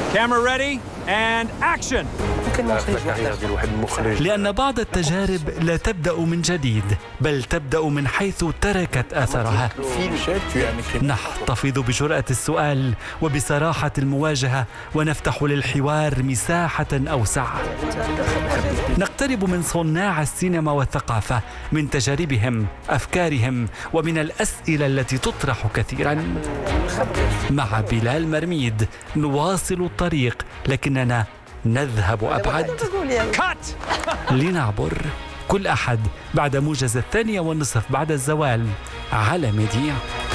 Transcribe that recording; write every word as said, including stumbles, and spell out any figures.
Camera ready and action. لأن بعض التجارب لا تبدأ من جديد، بل تبدأ من حيث تركت أثرها. نحتفظ بجرأة السؤال وبصراحة المواجهة، ونفتح للحوار مساحة أوسع. نقترب من صناع السينما والثقافة، من تجاربهم، أفكارهم، ومن الأسئلة التي تطرح كثيرا. مع بلال مرميد نواصل الطريق، لكننا نذهب أبعد. لنعبر كل أحد بعد موجز الثانية والنصف بعد الزوال على ميديا.